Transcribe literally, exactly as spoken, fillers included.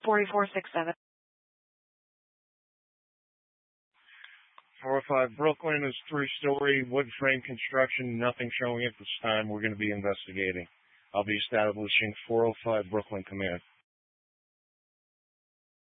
four four six seven. four oh five Brooklyn is three-story wood frame construction. Nothing showing at this time. We're going to be investigating. I'll be establishing four oh five Brooklyn Command.